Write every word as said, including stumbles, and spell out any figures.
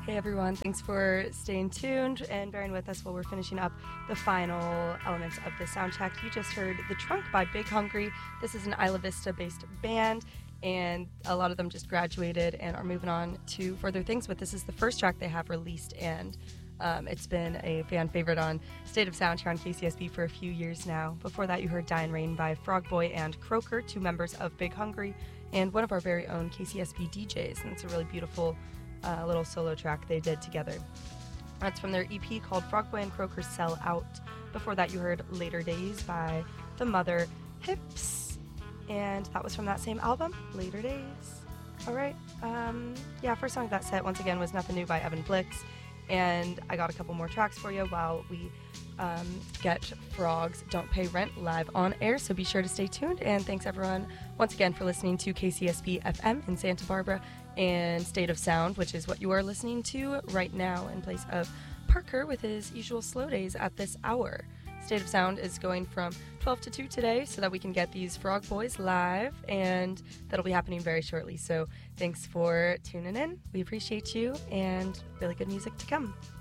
Hey everyone, thanks for staying tuned and bearing with us while we're finishing up the final elements of the sound check. You just heard The Trunk by Big Hungry. This is an Isla Vista based band, and a lot of them just graduated and are moving on to further things, but this is the first track they have released, and um, it's been a fan favorite on State of Sound here on K C S B for a few years now. Before that, you heard Dying Rain by Frog Boy and Croaker, two members of Big Hungry, and one of our very own K C S B D Js, and it's a really beautiful uh, little solo track they did together. That's from their E P called Frog Boy and Croaker Sell Out. Before that, you heard Later Days by The Mother Hips, and that was from that same album, Later Days. All right, um, yeah, first song of that set, once again, was Nothing New by Evan Blix, and I got a couple more tracks for you while we um, get Frogs Don't Pay Rent live on air, so be sure to stay tuned, and thanks everyone once again for listening to K C S B F M in Santa Barbara and State of Sound, which is what you are listening to right now in place of Parker with his usual slow days at this hour. State of Sound is going from twelve to two today so that we can get these Frog Boys live, and that'll be happening very shortly. So thanks for tuning in. We appreciate you, and really good music to come.